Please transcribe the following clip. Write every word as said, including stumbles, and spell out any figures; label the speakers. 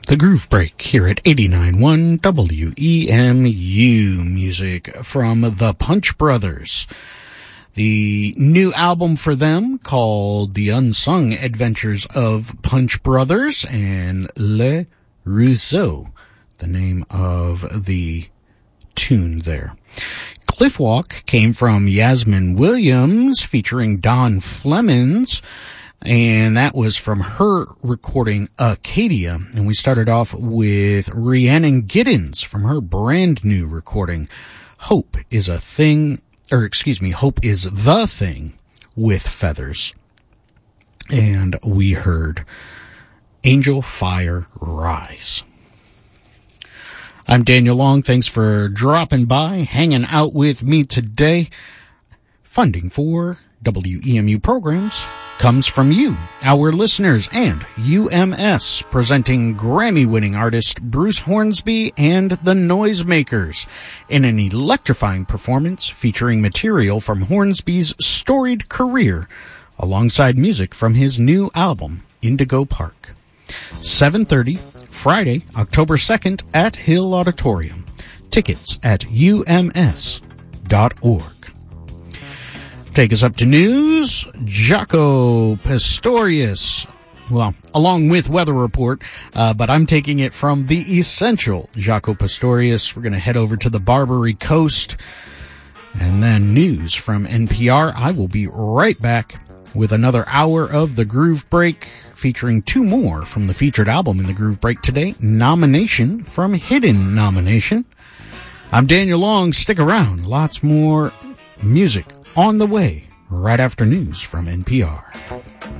Speaker 1: The Groove Break here at eighty-nine point one W E M U. Music from the Punch Brothers. The new album for them called The Unsung Adventures of Punch Brothers, and Le Rousseau, the name of the tune there. Cliff Walk came from Yasmin Williams featuring Don Flemons, and that was from her recording Acadia. And we started off with Rhiannon Giddens from her brand new recording Hope is a Thing, or excuse me, Hope is the Thing with Feathers. And we heard Angel Fire Rise. I'm Daniel Long. Thanks for dropping by, hanging out with me today. Funding for W E M U programs comes from you, our listeners, and U M S, presenting Grammy-winning artist Bruce Hornsby and the Noisemakers in an electrifying performance featuring material from Hornsby's storied career alongside music from his new album, Indigo Park. seven thirty, Friday, October second at Hill Auditorium. Tickets at U M S dot org. Take us up to news. Jaco Pastorius, well, along with Weather Report, uh, but I'm taking it from the essential Jaco Pastorius. We're going to head over to the Barbary Coast, and then news from N P R. I will be right back with another hour of the Groove Break, featuring two more from the featured album in the Groove Break today, Nomination from Hidden Nomination. I'm Daniel Long. Stick around. Lots more music on the way right after news from N P R.